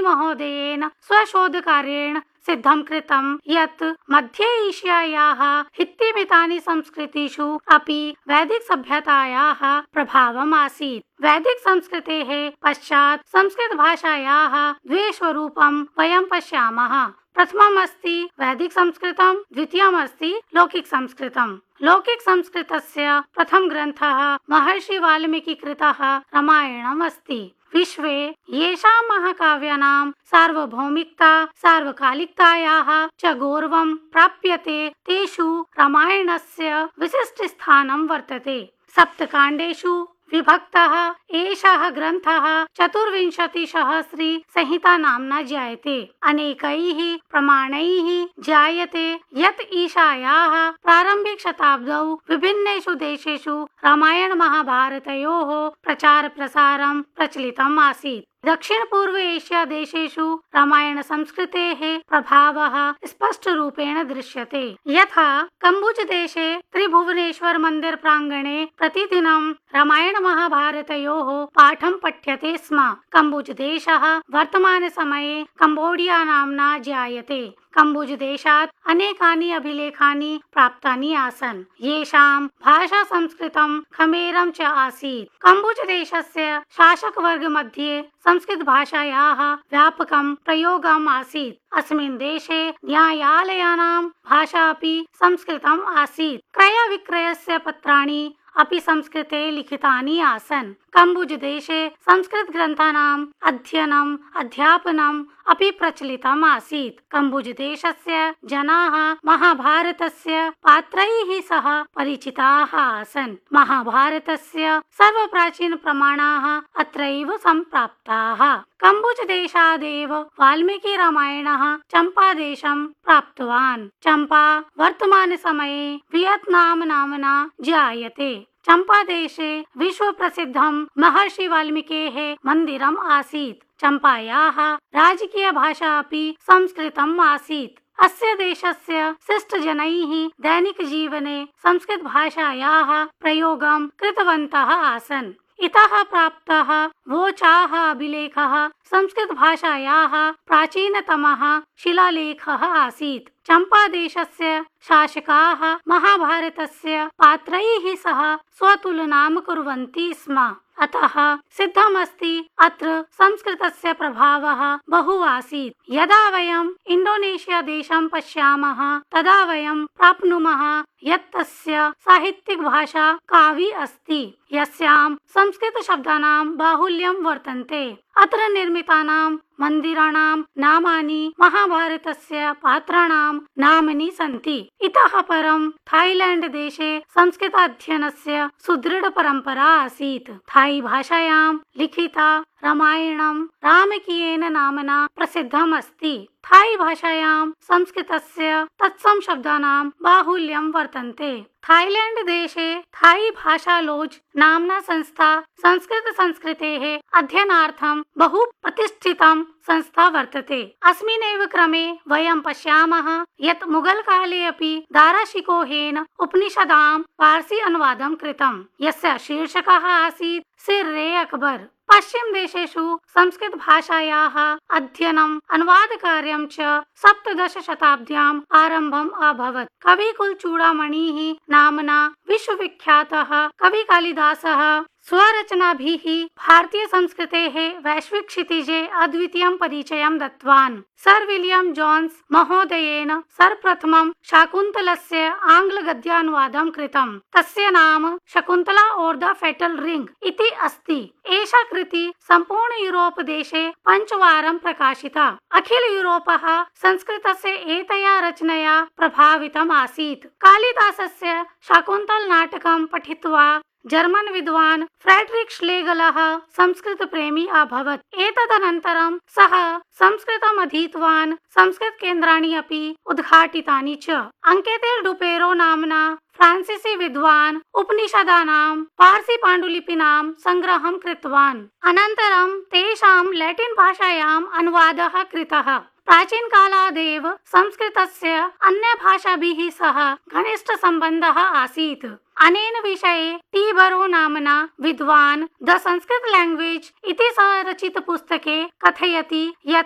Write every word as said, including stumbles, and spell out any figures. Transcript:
महोदयेन स्वशोधकार्येण सिद्धं कृतं यत् मध्य एशियायाः हित्तिमितानि संस्कृतिषु अपि वैदिक सभ्यतायाः प्रभावम् आसीत्। वैदिक संस्कृतेः पश्चात् संस्कृत भाषायाः द्वे स्वरूपं वयं पश्यामः। प्रथमम् अस्ति वैदिक संस्कृतं, द्वितीयम् अस्ति लौकिक संस्कृतं। लौकिक संस्कृतस्य प्रथम ग्रन्थः महर्षि वाल्मीकि कृतः रामायणम् अस्ति। विश्वे येषां महाकाव्यानां सार्वभौमिकता सार्वकालिकतायाः च गौरवं प्राप्यते तेषु रामायणस्य विशिष्ट स्थानं वर्तते। सप्तकाण्डेषु विभक्तः एषः ग्रन्थः चतुर्विंशतिसहस्री संहिता नाम्ना ज्ञायते। अनेकैः प्रमाणैः ज्ञायते यत् ईशायाः प्रारम्भिक शताब्दौ विभिन्नेषु देशेषु रामायण महाभारतयोः प्रचार प्रसारं प्रचलितम् आसीत्। दक्षिण पूर्व एशिया देशेषु रामायण संस्कृतेः प्रभावः स्पष्ट रूपेण दृश्यते। यथा कम्बुज देशे त्रिभुवनेश्वर मंदिर प्रांगणे प्रतिदिनं रामायण महाभारतयोः पाठं पठ्यते स्म। कम्बुज देशः वर्तमान समये कम्बोडिया नाम्ना ज्ञायते। कम्बुज देशात् अनेकानि अभिलेखानि प्राप्तानि आसन्, येषां भाषा संस्कृतं खमेरं च आसीत्। कम्बुज देशस्य शासकवर्ग मध्ये संस्कृत भाषायाः व्यापकं प्रयोगम् आसीत्। अस्मिन् देशे न्यायालयानां भाषा अपि संस्कृतम् आसीत्। क्रय विक्रयस्य पत्राणि अपि संस्कृते लिखितानि आसन्। कम्बुज देशे संस्कृत ग्रन्थानाम् अध्ययनम् अध्यापनम् अपि प्रचलितम् आसीत्। कम्बुज देशस्य जनाः महाभारतस्य पात्रैः सह परिचिताः आसन्। महाभारतस्य सर्वप्राचीन प्रमाणाः अत्रैव सम्प्राप्ताः। कम्बुज देशादेव वाल्मीकि रामायणः चम्पादेशं प्राप्तवान्। चम्पा वर्तमान समये वियतनाम नाम्ना ज्ञायते। चम्पादेशे विश्व प्रसिद्धं महर्षि वाल्मीकेः मन्दिरम् आसीत्। चम्पायाः राजकीय भाषा अपि संस्कृतम् आसीत्। अस्य देशस्य शिष्टजनैः दैनिक जीवने संस्कृत भाषायाः प्रयोगं कृतवन्तः आसन्। इतः प्राप्तः वोचाः अभिलेखः संस्कृत भाषायाः प्राचीनतमः शिलालेखः आसीत्। चम्पादेशस्य शासकाः महाभारतस्य पात्रैः सह स्वतुलनां कुर्वन्ति स्म। अतः सिद्धमस्ति अत्र संस्कृतस्य प्रभावः बहु आसीत्। यदा वयम् इंडोनेशिया देशं पश्यामः तदा वयं प्राप्नुमः यत् तस्य साहित्यिक भाषा कावी अस्ति, यस्यां संस्कृत शब्दानां बाहुल्यं वर्तन्ते। अत्र निर्मितानां मन्दिराणां नामानि महाभारतस्य पात्राणां नामानि सन्ति। इतः परं थाईलैंड देशे संस्कृताध्ययनस्य सुदृढ परम्परा आसीत्। थाई भाषायां लिखिता रामायणं रामकीयेन नाम्ना प्रसिद्धम् अस्ति। थाई भाषायां संस्कृतस्य तत्सम शब्दानां बाहुल्यं वर्तन्ते। थाईलैंड देशे थाई भाषा लोज नाम्ना संस्था संस्कृत संस्कृतेः अध्ययनार्थं बहु प्रतिष्ठितं संस्था वर्तते। अस्मिन्नेव क्रमे वयं पश्यामः यत् मुगल काले अपि दाराशिकोहेन उपनिषदां पार्सी अनुवादं कृतं, यस्य शीर्षकः आसीत् सिर्रे अकबर। पश्चिम देशेषु संस्कृत भाषायाः अध्ययनम् अनुवादकार्यं च सप्तदश शताब्द्याम् आरम्भम् अभवत्। कविकुल चूडामणिः नाम्ना विश्वविख्यातः कवि कालिदासः स्वरचनाभिः भारतीय संस्कृतेः वैश्विक क्षितिजे अद्वितीयं परिचयं दत्तवान्। सर विलियम जोन्स महोदयेन सर्वप्रथमं शाकुन्तलस्य आङ्ग्ल गद्यानुवादं कृतं। तस्य नाम शकुन्तला और द फेटल रिंग इति अस्ति। एषा कृति सम्पूर्ण यूरोप देशे पञ्चवारं प्रकाशिता। अखिल यूरोपः संस्कृतस्य एतया रचनया प्रभावितम् आसीत्। कालिदासस्य शाकुन्तल नाटकं पठित्वा जर्मन विद्वान् फ्रेडरिक श्लेगलः संस्कृत प्रेमी अभवत्। एतदनन्तरं सः संस्कृतम् अधीतवान्। संस्कृत केन्द्राणि अपि उद्घाटितानि च। अंकेतेल डुपेरो नाम्ना फ्रांसीसी विद्वान् उपनिषदानां पार्सी पाण्डुलिपीनां संग्रहं कृतवान्। अनन्तरं तेषां लैटिन् भाषायाम् अनुवादः कृतः। प्राचीन कालादेव संस्कृतस्य अन्य भाषाभिः सह घनिष्ठ सम्बन्धः आसीत्। अनेन विषये टी बरो नाम्ना विद्वान् द संस्कृत लैंग्वेज इति सह रचित पुस्तके कथयति यत्